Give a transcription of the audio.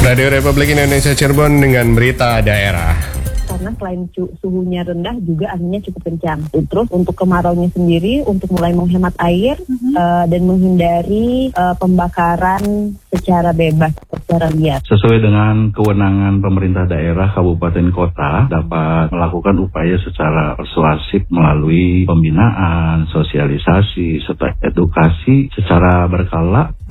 Radio Republik Indonesia Cirebon dengan berita daerah. Karena selain suhunya rendah juga anginnya cukup kencang. Terus untuk kemaraunya sendiri untuk mulai menghemat air dan menghindari pembakaran secara bebas, secara liar. Sesuai dengan kewenangan pemerintah daerah, kabupaten kota dapat melakukan upaya secara persuasif melalui pembinaan, sosialisasi, serta edukasi secara berkala